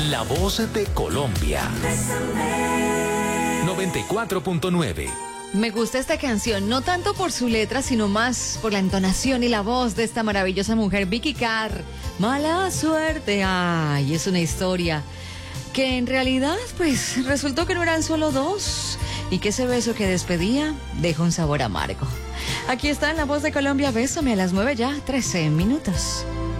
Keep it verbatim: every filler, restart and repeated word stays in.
La voz de Colombia. noventa y cuatro punto nueve. Me gusta esta canción, no tanto por su letra, sino más por la entonación y la voz de esta maravillosa mujer, Vicky Carr. Mala suerte. Ay, es una historia que en realidad, pues, resultó que no eran solo dos y que ese beso que despedía dejó un sabor amargo. Aquí está en La Voz de Colombia, Bésame a las nueve ya, trece minutos.